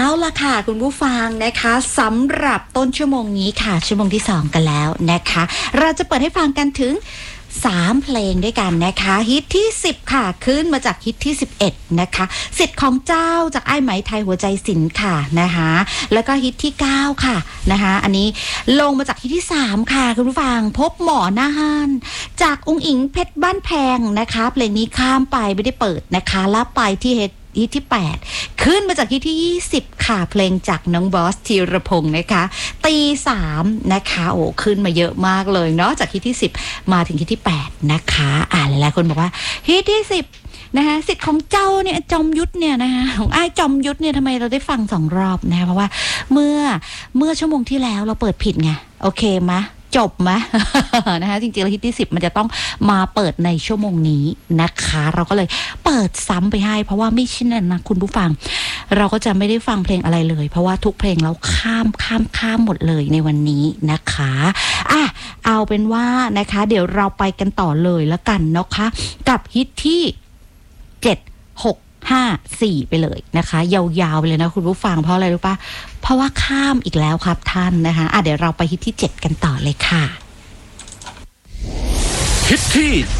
ล่ะค่ะคุณผู้ฟังนะคะสำหรับต้นชั่วโมงนี้ค่ะชั่วโมงที่2กันแล้วนะคะเราจะเปิดให้ฟังกันถึง3เพลงด้วยกันนะคะฮิตที่10ค่ะขึ้นมาจากฮิตที่11นะคะสิทธิ์ของเจ้าจากไอ้ไหมไทยหัวใจศิลป์ค่ะนะคะแล้วก็ฮิตที่9ค่ะนะคะอันนี้ลงมาจากฮิตที่3ค่ะคุณผู้ฟังพบหมอหน้าห้านจากองค์อิงเพชรบ้านแพงนะคะเพลงนี้ข้ามไปไม่ได้เปิดนะคะแล้วไปที่ฮิตที่8ขึ้นมาจากฮิตที่20ค่ะเพลงจากน้องบอสธีรพงศ์นะคะตี3นะคะโอ้ขึ้นมาเยอะมากเลยเนาะจากฮิตที่10มาถึงฮิตที่8นะคะหลายๆคนบอกว่าฮิตที่10นะคะสิทธิ์ของเจ้าเนี่ยจอมยุทธเนี่ยนะคะของไอ้จอมยุทธเนี่ยทำไมเราได้ฟัง2รอบนะคะเพราะว่าเมื่อชั่วโมงที่แล้วเราเปิดผิดไงโอเคมะจบไหม นะคะจริงๆแล้วฮิตที่10มันจะต้องมาเปิดในชั่วโมงนี้นะคะเราก็เลยเปิดซ้ำไปให้เพราะว่าไม่เช่นนั้นนะคุณผู้ฟังเราก็จะไม่ได้ฟังเพลงอะไรเลยเพราะว่าทุกเพลงเราข้ามหมดเลยในวันนี้นะคะเอาเป็นว่านะคะเดี๋ยวเราไปกันต่อเลยแล้วกันนะคะกับฮิตที่7 6 5 4ไปเลยนะคะยาวๆไปเลยนะคุณผู้ฟังเพราะอะไรรู้ป่ะเพราะว่าข้ามอีกแล้วครับท่านนะคะเดี๋ยวเราไปฮิตที่7กันต่อเลยค่ะฮิตที่